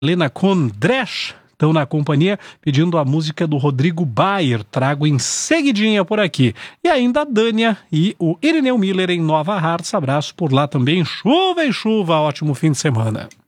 Lena Condresh estão na companhia pedindo a música do Rodrigo Bayer. Trago em seguidinha por aqui. E ainda a Dânia e o Irineu Miller em Nova Hartz. Abraço por lá também. Chuva e chuva. Ótimo fim de semana.